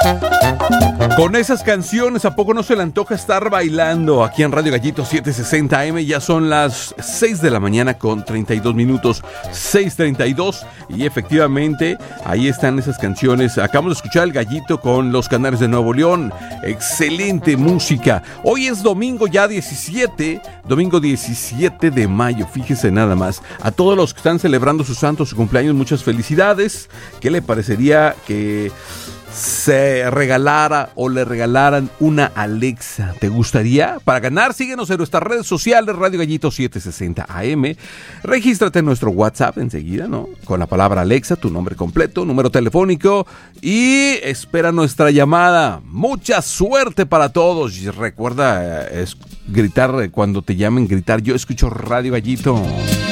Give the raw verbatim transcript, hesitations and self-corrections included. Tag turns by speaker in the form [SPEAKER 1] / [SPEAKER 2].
[SPEAKER 1] Con esas canciones, ¿a poco no se le antoja estar bailando? Aquí en Radio Gallito setecientos sesenta A M ya son las seis de la mañana con treinta y dos minutos, seis treinta y dos, y efectivamente ahí están esas canciones. Acabamos de escuchar El Gallito con Los Canarios de Nuevo León. Excelente música. Hoy es domingo ya diecisiete, domingo diecisiete de mayo, fíjese nada más. A todos los que están celebrando su santo, su cumpleaños, muchas felicidades. ¿Qué le parecería que se regalara o le regalaran una Alexa? ¿Te gustaría? Para ganar, síguenos en nuestras redes sociales, Radio Gallito setecientos sesenta A M. Regístrate en nuestro WhatsApp enseguida, ¿no? Con la palabra Alexa, tu nombre completo, número telefónico, y espera nuestra llamada. Mucha suerte para todos. Y recuerda eh, es gritar cuando te llamen, gritar: yo escucho Radio Gallito.